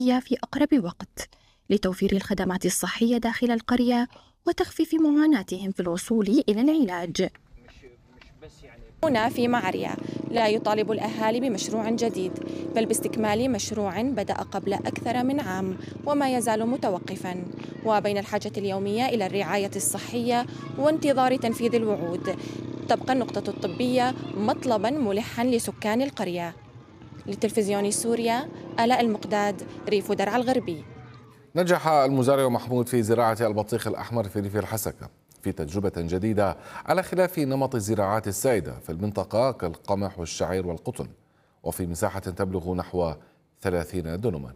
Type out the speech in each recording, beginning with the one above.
في أقرب وقت لتوفير الخدمات الصحية داخل القرية وتخفيف معاناتهم في الوصول إلى العلاج. هنا في معرية لا يطالب الأهالي بمشروع جديد، بل باستكمال مشروع بدأ قبل أكثر من عام وما يزال متوقفا، وبين الحاجة اليومية إلى الرعاية الصحية وانتظار تنفيذ الوعود تبقى النقطة الطبية مطلبا ملحا لسكان القرية. لتلفزيون سوريا، آلاء المقداد، ريف درعا الغربي. نجح المزارع محمود في زراعة البطيخ الأحمر في ريف الحسكة في تجربة جديدة على خلاف نمط الزراعات السائدة في المنطقة كالقمح والشعير والقطن، وفي مساحة تبلغ نحو 30 دنما.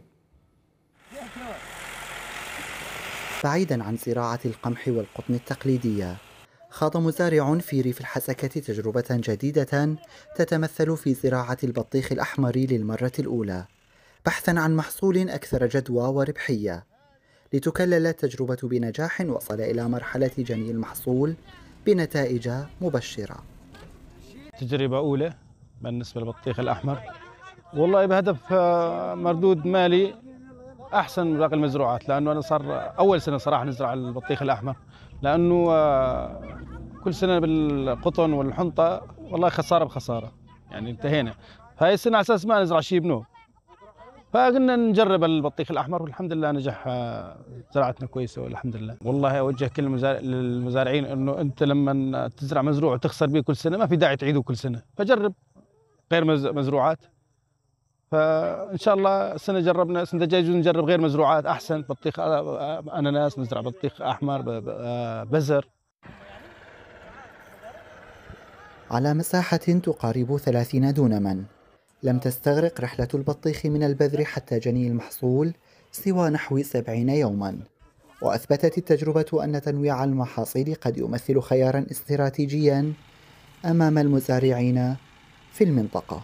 بعيدا عن زراعة القمح والقطن التقليدية، خاض مزارع في ريف الحسكة تجربة جديدة تتمثل في زراعة البطيخ الأحمر للمرة الأولى، بحثا عن محصول أكثر جدوى وربحية. لتكلل التجربة بنجاح وصل إلى مرحلة جني المحصول بنتائج مبشرة. تجربة أولى بالنسبة للبطيخ الأحمر، والله بهدف مردود مالي أحسن من باقي المزروعات، لأنه أنا صار أول سنة صراحة نزرع البطيخ الأحمر، لأنه كل سنة بالقطن والحنطة والله خسارة بخسارة، يعني انتهينا. هاي السنة على أساس ما نزرع شيء بنوب، فقلنا نجرب البطيخ الأحمر والحمد لله نجح، زراعتنا كويسة والحمد لله. والله أوجه كل للمزارعين إنه أنت لما تزرع مزروع وتخسر به كل سنة ما في داعي تعيده كل سنة، فجرب غير مزروعات. فإن شاء الله السنة جربنا، السنة الجاية نجرب غير مزروعات أحسن، بطيخ أناناس، نزرع بطيخ أحمر، بزر. على مساحة تقارب 30 دونما، لم تستغرق رحلة البطيخ من البذر حتى جني المحصول سوى نحو 70 يوما، وأثبتت التجربة أن تنويع المحاصيل قد يمثل خيارا استراتيجيا أمام المزارعين في المنطقة.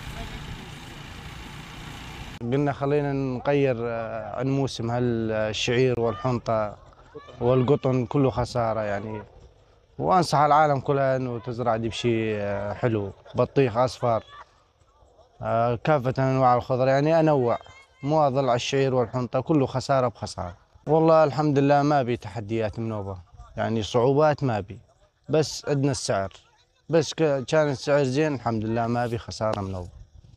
قلنا خلينا نغير عن موسم هالشعير والحنطة والقطن كله خسارة يعني، وأنصح العالم كلها أنه تزرع دي بشيء حلو، بطيخ أصفر، كافة أنواع الخضر، يعني أنوع، مو أظل على الشعير والحنطة كله خسارة بخسارة. والله الحمد لله ما بي تحديات منوبة، يعني صعوبات ما بي، بس عندنا السعر، بس كان السعر زين الحمد لله ما بي خسارة منوبة.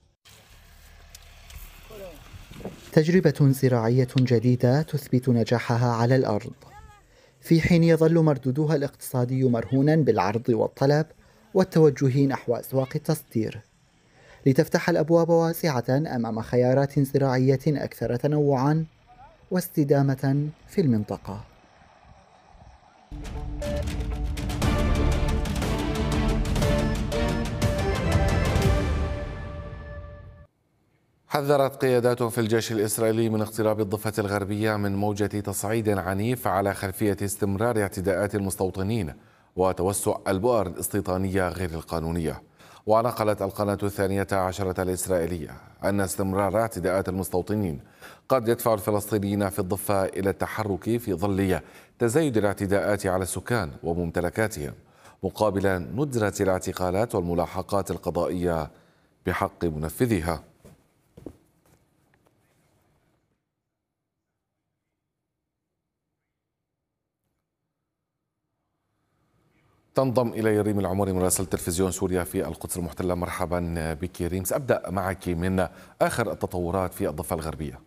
تجربة زراعية جديدة تثبت نجاحها على الأرض، في حين يظل مردودها الاقتصادي مرهونا بالعرض والطلب والتوجه نحو أسواق التصدير، لتفتح الأبواب واسعة أمام خيارات زراعية أكثر تنوعا واستدامة في المنطقة. حذرت قيادات في الجيش الإسرائيلي من اقتراب الضفة الغربية من موجة تصعيد عنيف على خلفية استمرار اعتداءات المستوطنين وتوسع البؤر الاستيطانية غير القانونية. ونقلت القناة 12 الإسرائيلية أن استمرار اعتداءات المستوطنين قد يدفع الفلسطينيين في الضفة إلى التحرك في ظل تزايد الاعتداءات على السكان وممتلكاتهم، مقابل ندرة الاعتقالات والملاحقات القضائية بحق منفذيها. تنضم إلي ريم العمري مراسل تلفزيون سوريا في القدس المحتلة. مرحبا بك ريم. سأبدأ معك من آخر التطورات في الضفة الغربية.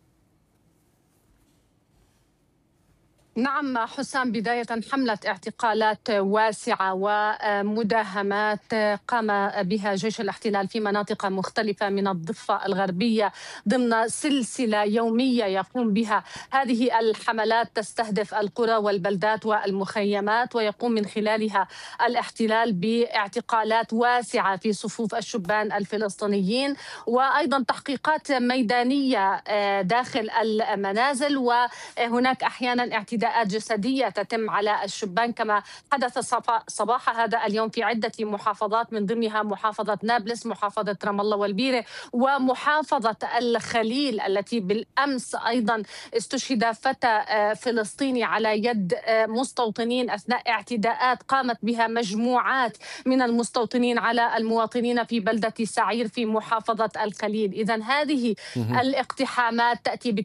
نعم حسام، بداية حملة اعتقالات واسعة ومداهمات قام بها جيش الاحتلال في مناطق مختلفة من الضفة الغربية ضمن سلسلة يومية يقوم بها. هذه الحملات تستهدف القرى والبلدات والمخيمات، ويقوم من خلالها الاحتلال باعتقالات واسعة في صفوف الشبان الفلسطينيين، وأيضا تحقيقات ميدانية داخل المنازل، وهناك أحيانا اعتداءات اعتداءات جسدية تتم على الشبان كما حدث صباح هذا اليوم في عدة محافظات من ضمنها محافظة نابلس، محافظة رام الله والبيرة، ومحافظة الخليل التي بالأمس أيضا استشهد فتى فلسطيني على يد مستوطنين أثناء اعتداءات قامت بها مجموعات من المستوطنين على المواطنين في بلدة سعير في محافظة الخليل. إذن هذه الاقتحامات تأتي